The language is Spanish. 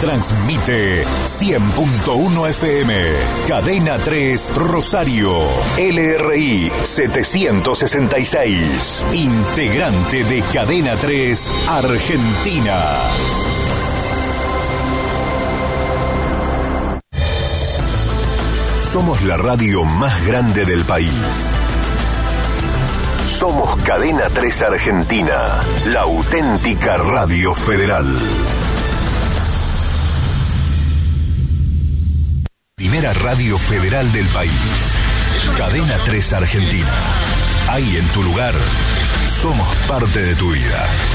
Transmite 100.1 FM. Cadena 3 Rosario. LRI 766. Integrante de Cadena 3 Argentina. Somos la radio más grande del país. Somos Cadena 3 Argentina, la auténtica radio federal. Primera radio federal del país. Cadena 3 Argentina. Ahí en tu lugar, somos parte de tu vida.